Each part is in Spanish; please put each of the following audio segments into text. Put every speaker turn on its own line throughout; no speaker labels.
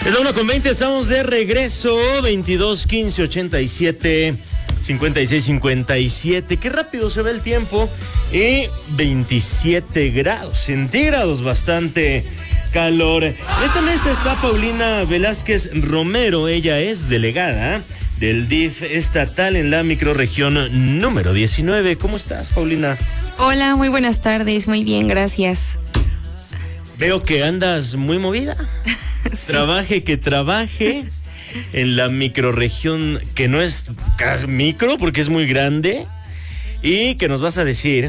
Es la 1:20, estamos de regreso. 22 15 87 56 57. Qué rápido se ve el tiempo. Y 27 grados centígrados, bastante calor. En esta mesa está Paulina Velázquez Romero. Ella es delegada del DIF estatal en la microrregión número 19. ¿Cómo estás, Paulina?
Hola, muy buenas tardes. Muy bien, gracias.
Veo que andas muy movida. Sí. Trabaje en la microrregión, que no es micro porque es muy grande, y que nos vas a decir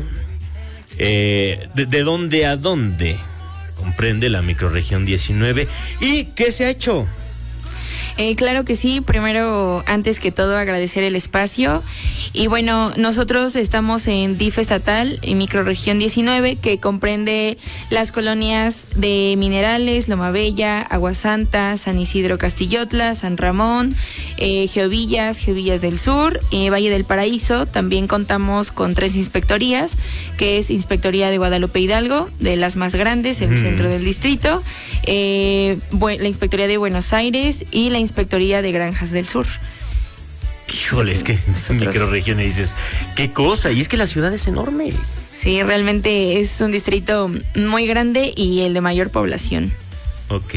de dónde a dónde comprende la microrregión 19 y qué se ha hecho.
Claro que sí. Primero, antes que todo, agradecer el espacio. Y bueno, nosotros estamos en DIF estatal, en microrregión 19, que comprende las colonias de Minerales, Loma Bella, Agua Santa, San Isidro Castillotla, San Ramón, Geovillas del Sur, Valle del Paraíso. También contamos con 3 inspectorías, que es Inspectoría de Guadalupe Hidalgo, de las más grandes, el centro del distrito, la Inspectoría de Buenos Aires y la Inspectoría de Granjas del Sur.
Híjole, es que en microrregión dices, qué cosa, y es que la ciudad es enorme.
Sí, realmente es un distrito muy grande y el de mayor población.
Ok.